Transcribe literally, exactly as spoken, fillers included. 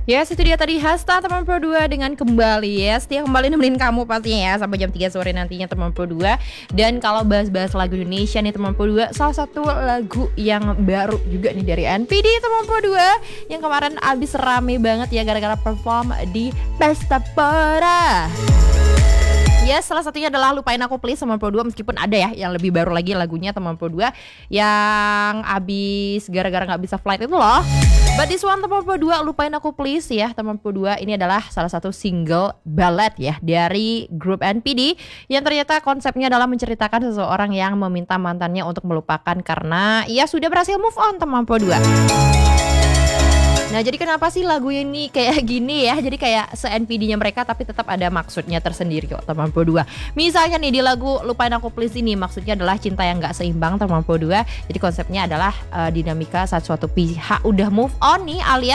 Yes, itu dia tadi Hasta teman Pro dua dengan kembali ya. Setia kembali nemenin kamu pastinya ya sampai jam tiga sore nantinya teman Pro dua. Dan kalau bahas-bahas lagu Indonesia nih teman Pro dua, salah satu lagu yang baru juga nih dari N P D teman Pro dua yang kemarin abis rame banget ya gara-gara perform di Pesta Pora. Ya, yes, salah satunya adalah Lupain Aku Please teman Pro dua, meskipun ada ya yang lebih baru lagi lagunya teman Pro dua yang abis gara-gara gak bisa flight itu loh. But this one teman Pro dua, Lupain Aku Please ya teman Pro dua, ini adalah salah satu single ballad ya dari grup N P D yang ternyata konsepnya adalah menceritakan seseorang yang meminta mantannya untuk melupakan karena ia sudah berhasil move on teman Pro dua. Nah, jadi kenapa sih lagu ini kayak gini ya? Jadi kayak se-N P D-nya mereka tapi tetap ada maksudnya tersendiri kok teman Pro dua. Misalnya nih di lagu Lupain Aku Please ini maksudnya adalah cinta yang gak seimbang teman Pro dua. Jadi konsepnya adalah uh, dinamika saat suatu pihak udah move on nih alias